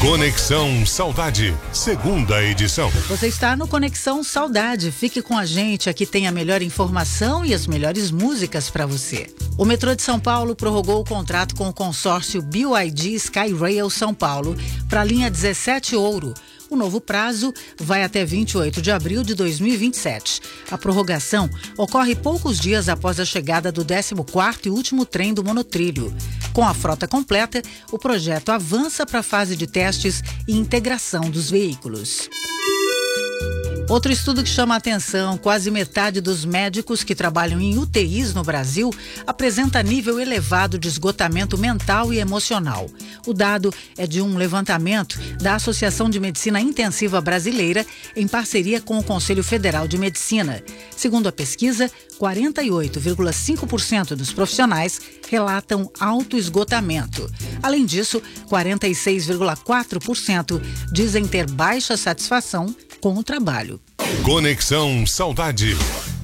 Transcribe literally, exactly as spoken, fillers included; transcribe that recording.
Conexão Saudade, segunda edição. Você está no Conexão Saudade. Fique com a gente, aqui tem a melhor informação e as melhores músicas para você. O metrô de São Paulo prorrogou o contrato com o consórcio B Y D Skyrail São Paulo para a linha dezessete Ouro. O novo prazo vai até vinte e oito de abril de dois mil e vinte e sete. A prorrogação ocorre poucos dias após a chegada do décimo quarto e último trem do monotrilho. Com a frota completa, o projeto avança para a fase de testes e integração dos veículos. Outro estudo que chama a atenção: quase metade dos médicos que trabalham em U T Is no Brasil apresenta nível elevado de esgotamento mental e emocional. O dado é de um levantamento da Associação de Medicina Intensiva Brasileira em parceria com o Conselho Federal de Medicina. Segundo a pesquisa, quarenta e oito vírgula cinco por cento dos profissionais relatam autoesgotamento. Além disso, quarenta e seis vírgula quatro por cento dizem ter baixa satisfação com o trabalho. Conexão Saudade.